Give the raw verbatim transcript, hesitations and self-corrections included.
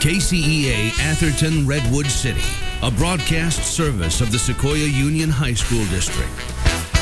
K C E A Atherton Redwood City, a broadcast service of the Sequoia Union High School District.